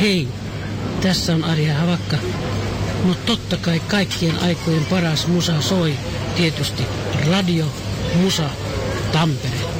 Hei, tässä on Ari Havakka. No totta kai kaikkien aikojen paras musa soi tietysti Radio Musa Tampere.